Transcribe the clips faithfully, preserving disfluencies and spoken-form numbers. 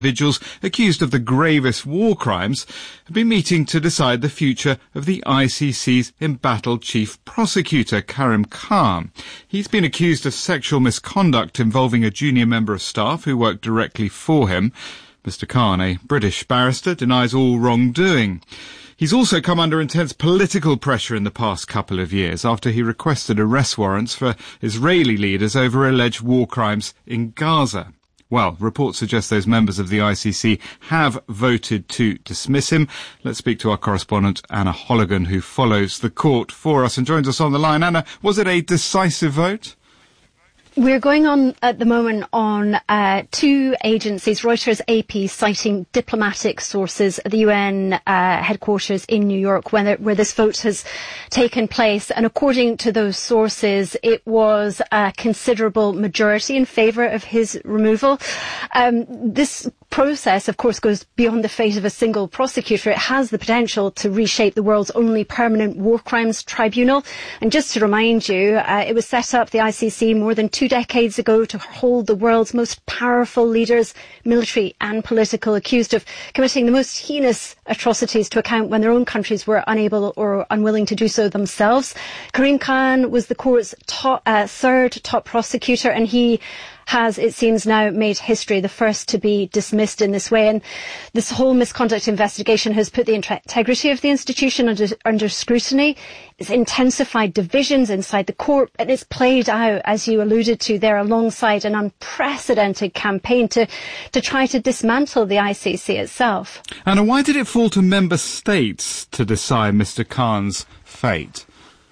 Individuals accused of the gravest war crimes have been meeting to decide the future of the I C C's embattled chief prosecutor, Karim Khan. He's been accused of sexual misconduct involving a junior member of staff who worked directly for him. Mister Khan, a British barrister, denies all wrongdoing. He's also come under intense political pressure in the past couple of years after he requested arrest warrants for Israeli leaders over alleged war crimes in Gaza. Well, reports suggest those members of the I C C have voted to dismiss him. Let's speak to our correspondent, Anna Holligan, who follows the court for us and joins us on the line. Anna, was it a decisive vote? We're going on at the moment on uh, two agencies, Reuters, A P, citing diplomatic sources at the U N uh, headquarters in New York where, where this vote has taken place. And according to those sources, it was a considerable majority in favour of his removal. Um, this process, of course, goes beyond the fate of a single prosecutor. It has the potential to reshape the world's only permanent war crimes tribunal. And just to remind you, uh, it was set up, the I C C, more than two decades ago to hold the world's most powerful leaders, military and political, accused of committing the most heinous atrocities to account when their own countries were unable or unwilling to do so themselves. Karim Khan was the court's top, uh, third top prosecutor, and he has, it seems now, made history, the first to be dismissed in this way. And this whole misconduct investigation has put the integrity of the institution under, under scrutiny. It's intensified divisions inside the court, and it's played out, as you alluded to there, alongside an unprecedented campaign to, to try to dismantle the I C C itself. Anna, why did it fall to member states to decide Mister Khan's fate?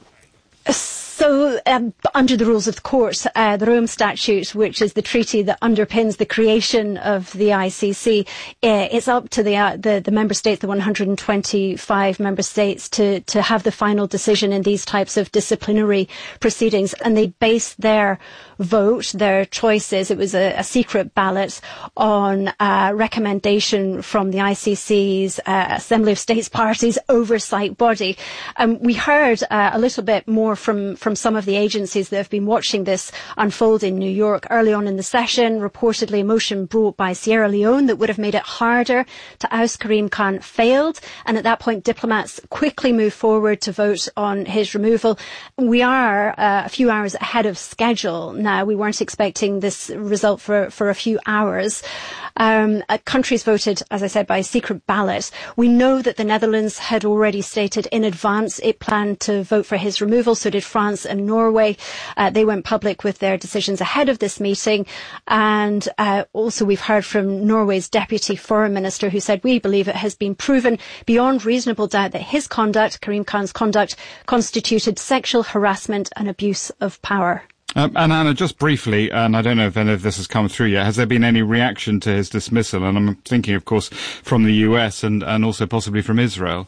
So, um, under the rules of the court, uh, the Rome Statute, which is the treaty that underpins the creation of the I C C, uh, it's up to the, uh, the the member states, the one hundred twenty-five member states, to to have the final decision in these types of disciplinary proceedings, and they base their vote, their choices. It was a, a secret ballot on a recommendation from the I C C's uh, Assembly of States Parties oversight body. Um, we heard uh, a little bit more from from some of the agencies that have been watching this unfold in New York. Early on in the session, reportedly a motion brought by Sierra Leone that would have made it harder to oust Karim Khan failed, and at that point diplomats quickly moved forward to vote on his removal. We are uh, a few hours ahead of schedule now. We weren't expecting this result for, for a few hours. Um, uh, countries voted, as I said, by a secret ballot. We know that the Netherlands had already stated in advance it planned to vote for his removal. So did France and Norway. Uh, they went public with their decisions ahead of this meeting. And uh, also we've heard from Norway's Deputy Foreign Minister, who said, we believe it has been proven beyond reasonable doubt that his conduct, Karim Khan's conduct, constituted sexual harassment and abuse of power. Um, and Anna, just briefly, and I don't know if any of this has come through yet, has there been any reaction to his dismissal? And I'm thinking, of course, from the U S and, and also possibly from Israel.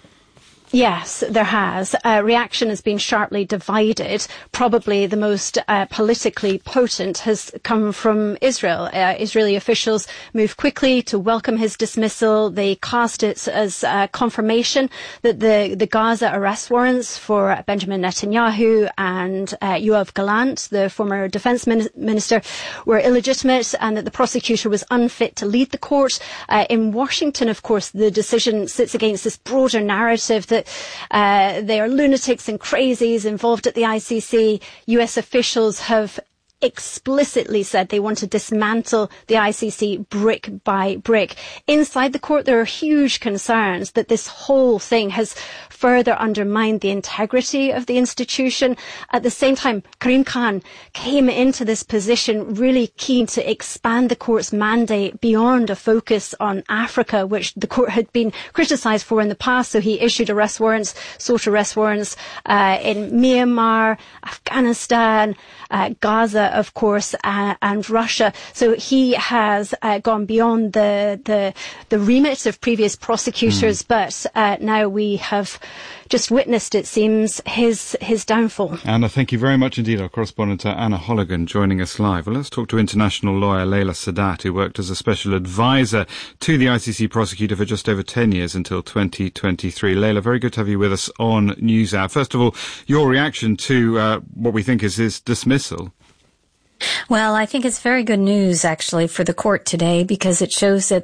Yes, there has. Uh, reaction has been sharply divided. Probably the most uh, politically potent has come from Israel. Uh, Israeli officials moved quickly to welcome his dismissal. They cast it as uh, confirmation that the, the Gaza arrest warrants for Benjamin Netanyahu and uh, Yoav Gallant, the former defence min- minister, were illegitimate, and that the prosecutor was unfit to lead the court. Uh, in Washington, of course, the decision sits against this broader narrative that Uh, they are lunatics and crazies involved at the I C C. U S officials have explicitly said they want to dismantle the I C C brick by brick. Inside the court, there are huge concerns that this whole thing has further undermined the integrity of the institution. At the same time, Karim Khan came into this position really keen to expand the court's mandate beyond a focus on Africa, which the court had been criticised for in the past. So he issued arrest warrants, sought arrest warrants uh, in Myanmar, Afghanistan, uh, Gaza, of course, uh, and Russia. So he has uh, gone beyond the, the the remit of previous prosecutors, mm. but uh, now we have just witnessed, it seems, his his downfall. Anna, thank you very much indeed. Our correspondent Anna Holligan joining us live. Well, let's talk to international lawyer Layla Sadat, who worked as a special advisor to the I C C prosecutor for just over ten years until twenty twenty-three. Layla, very good to have you with us on NewsHour. First of all, your reaction to uh, what we think is his dismissal. Well, I think it's very good news, actually, for the court today, because it shows that